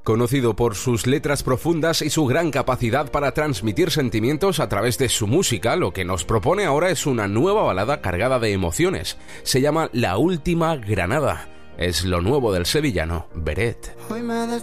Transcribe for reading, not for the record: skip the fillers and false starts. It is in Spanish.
Conocido por sus letras profundas y su gran capacidad para transmitir sentimientos a través de su música, lo que nos propone ahora es una nueva balada cargada de emociones. Se llama La Última Granada. Es lo nuevo del sevillano Beret. Hoy me